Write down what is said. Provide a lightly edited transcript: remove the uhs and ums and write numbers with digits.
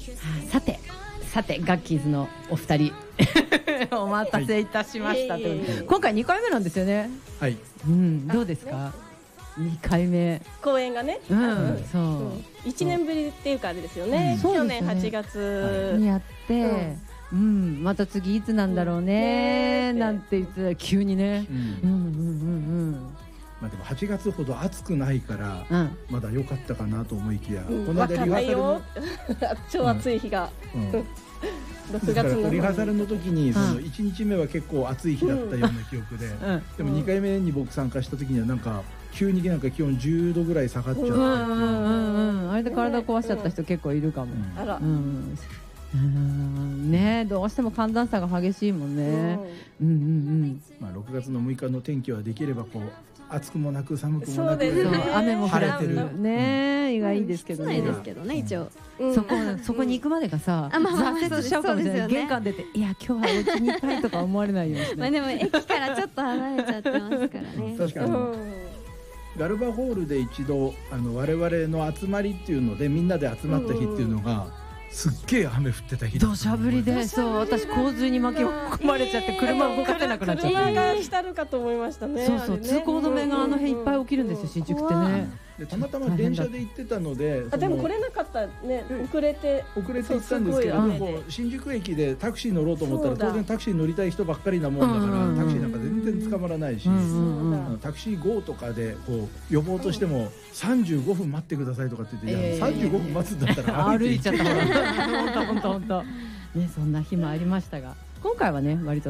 さてガッキーズのお二人お待たせいたしました、ということで今回2回目なんですよね。 はい、 どうですか2回目公演がね、 そう 1年ぶりっていうかあれですよね、去年8月にやって、また次いつなんだろうねなんて言って急にね、 まあでも8月ほど暑くないからまだ良かったかなと思いきや、この間リハーサルの超暑い日が6月のリハーサルの時にその1日目は結構暑い日だったような記憶で、でも2回目に僕参加した時にはなんか急になんか気温10度ぐらい下がっちゃって、 あれで体壊しちゃった人結構いるかも。 あらね、どうしても寒暖差が激しいもんね。 まあ6月の6日の天気はできればこう暑くもなく寒くもなく雨も晴れてるね、意外いいですけどね。 ですけどね、一応そこに行くまでがさ挫折しちゃうかもしれない。玄関出ていや今日はお家にいたいとか思われないように。 まあでも駅からちょっと離れちゃってますからね。 確かにガルバホールで一度我々の集まりっていうのでみんなで集まった日っていうのがすっげえ雨降ってた日だ。 土砂降りで、そう私洪水に巻き込まれちゃって車動かせなくなっちゃって、 車が浸るかと思いましたね。 そう通行止めがあの辺いっぱい起きるんですよ、新宿ってね。 でたまたま電車で行ってたので、 でも来れなかったね、遅れて行ったんですけど、新宿駅でタクシー乗ろうと思ったら当然タクシー乗りたい人ばっかりなもんだからタクシーなんか全然捕まらないし、タクシー GO とかでこう呼ぼうとしても35分待ってくださいとかって言って、いや35分待つんだったら歩いてちゃった。本当ね、そんな日もありましたが、今回はね割と